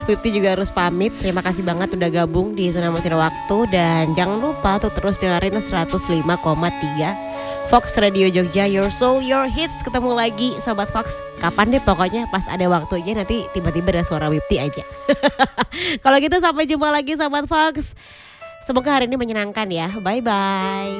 Fifty juga harus pamit. Terima kasih banget udah gabung di Zona Mesin Waktu. Dan jangan lupa untuk terus dengerin 105,3 Fox Radio Jogja, Your Soul, Your Hits. Ketemu lagi Sobat Fox. Kapan deh pokoknya pas ada waktunya, nanti tiba-tiba ada suara Wipti aja. Kalau gitu sampai jumpa lagi Sobat Fox. Semoga hari ini menyenangkan ya. Bye-bye.